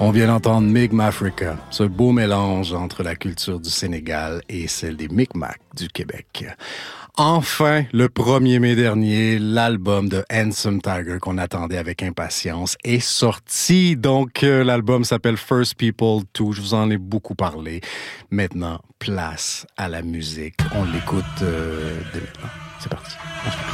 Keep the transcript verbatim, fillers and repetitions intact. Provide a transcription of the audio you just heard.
On vient d'entendre Mi'kmaq, ce beau mélange entre la culture du Sénégal et celle des Mi'kmaq du Québec. Enfin, le premier mai dernier, l'album de Handsome Tiger qu'on attendait avec impatience est sorti. Donc, euh, l'album s'appelle First People deux. Je vous en ai beaucoup parlé. Maintenant, place à la musique. On l'écoute euh, dès maintenant. C'est parti.